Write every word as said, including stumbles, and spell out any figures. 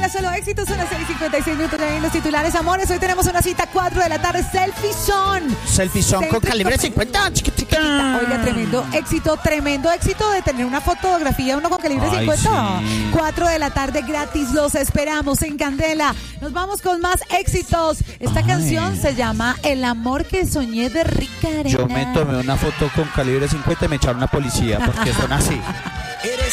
Hola, solo éxitos, son las seis y cincuenta y seis minutos de los titulares. Amores, hoy tenemos una cita cuatro de la tarde, Selfie Son. Selfie Son con calibre cincuenta, chiquitita. Oiga, tremendo éxito, tremendo éxito de tener una fotografía uno con calibre Ay, cincuenta. sí. cuatro de la tarde gratis, los esperamos en Candela. Nos vamos con más éxitos. Esta Ay. canción se llama El amor que soñé de Rica Arena. Yo me tomé una foto con calibre cincuenta y me echaron a policía porque son así. Eres